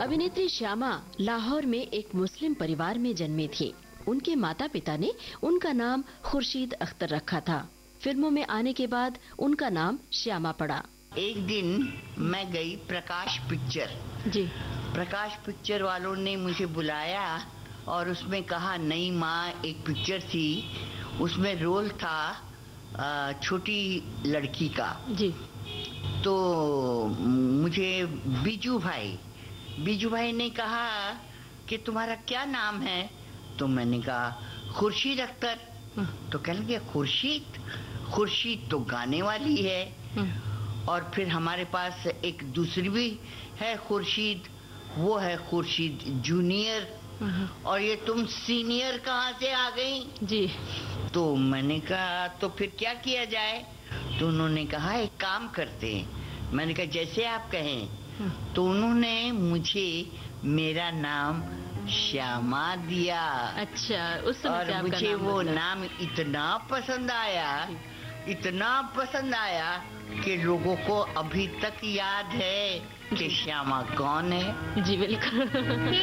अभिनेत्री श्यामा लाहौर में एक मुस्लिम परिवार में जन्मी थी। उनके माता पिता ने उनका नाम खुर्शीद अख्तर रखा था। फिल्मों में आने के बाद उनका नाम श्यामा पड़ा। एक दिन मैं गई प्रकाश पिक्चर। जी। प्रकाश पिक्चर वालों ने मुझे बुलाया और उसमें कहा नई माँ एक पिक्चर थी, उसमें रोल था छोटी लड़की का। जी। तो मुझे बीजू भाई ने कहा कि तुम्हारा क्या नाम है? तो मैंने कहा खुर्शीद अख्तर। तो कहने लगे खुर्शीद तो गाने वाली है। और फिर हमारे पास एक दूसरी भी है खुर्शीद, वो है खुर्शीद जूनियर। और ये तुम सीनियर कहाँ से आ गई? जी। तो मैंने कहा तो फिर क्या किया जाए? तो उन्होंने कहा एक काम करते हैं। मैंने कहा जैसे आप कहें। तो उन्होंने मुझे मेरा नाम श्यामा दिया। अच्छा, उस समय से और आपका मुझे नाम वो बदला। नाम इतना पसंद आया कि लोगों को अभी तक याद है कि श्यामा कौन है। जी बिल्कुल।